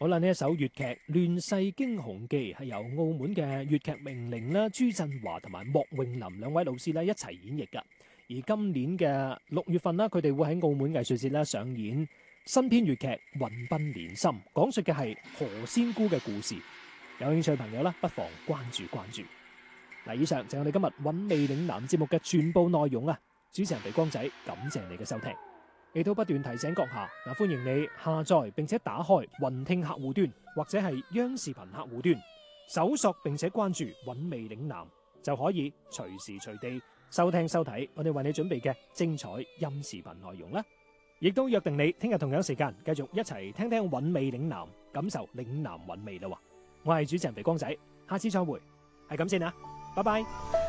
好啦，呢一首粵劇《亂世驚鴻記》係由澳門嘅粵劇名伶啦朱振華同埋莫詠林兩位老師咧一齊演繹噶。而今年嘅6月份啦，佢哋會喺澳門藝術節咧上演新編粵劇《雲鬢連心》，講述嘅係何仙姑嘅故事。有興趣嘅朋友啦，不妨關注關注。嗱，以上就係我哋今日韻味嶺南節目嘅全部內容啊！主持人肥光仔，感謝你嘅收聽。亦都不斷提醒閣下，歡迎你下載並且打開雲聽客戶端或者係央視頻客戶端，搜索並且關注韻味嶺南，就可以隨時隨地收聽收睇我哋為你準備嘅精彩音視頻內容啦。亦都約定你聽日同樣時間繼續一齊聽聽韻味嶺南，感受嶺南韻味啦。我係主持人肥光仔，下次再會，係咁先啦，拜拜。